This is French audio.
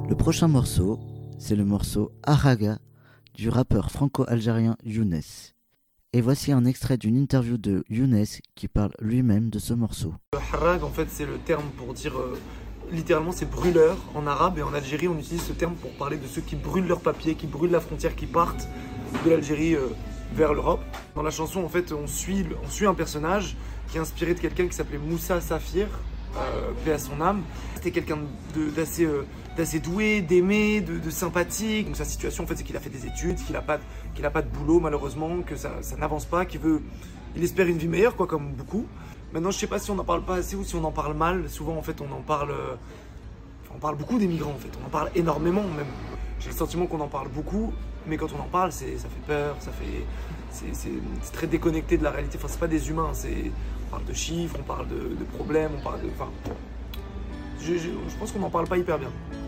Le prochain morceau, c'est le morceau Araga du rappeur franco-algérien Younes. Et voici un extrait d'une interview de Younes qui parle lui-même de ce morceau. Le harag, en fait, c'est le terme pour dire, littéralement, c'est brûleur en arabe. Et en Algérie, on utilise ce terme pour parler de ceux qui brûlent leurs papiers, qui brûlent la frontière, qui partent de l'Algérie vers l'Europe. Dans la chanson, en fait, on suit un personnage qui est inspiré de quelqu'un qui s'appelait Moussa Safir, paix à son âme. C'était quelqu'un d'assez doué, d'aimé, de sympathique. Donc sa situation, en fait, c'est qu'il a fait des études, qu'il a pas de boulot malheureusement, que ça n'avance pas, il espère une vie meilleure, quoi, comme beaucoup. Maintenant, je sais pas si on n'en parle pas assez ou si on en parle mal. Souvent, en fait, on parle beaucoup des migrants, en fait. On en parle énormément, même. J'ai le sentiment qu'on en parle beaucoup, mais quand on en parle, ça fait peur, c'est très déconnecté de la réalité. Enfin, c'est pas des humains, on parle de chiffres, on parle de problèmes, je pense qu'on n'en parle pas hyper bien.